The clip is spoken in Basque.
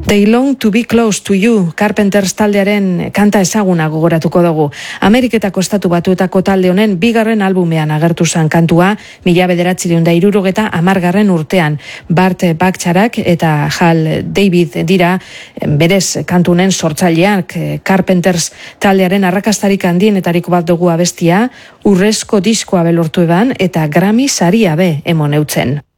They long to be close to you, Carpenters taldearen kanta ezaguna gogoratuko dugu. Ameriketako estatu batuetako talde honen bigarren albumean agertu zen kantua, 1960 urtean. Bart Bacharach eta Hal David dira berez kantunen sortzaileak. Carpenters taldearen arrakastarik handienetariko bat dugu abestia, urrezko diskoa belortu eban eta Grammy saria be emon eutzen.